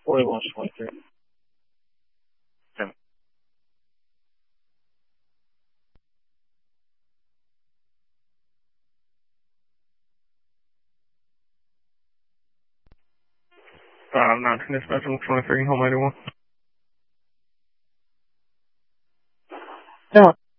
40 launch 23. Okay. Mountain Dispatch 23, home 91. Yeah.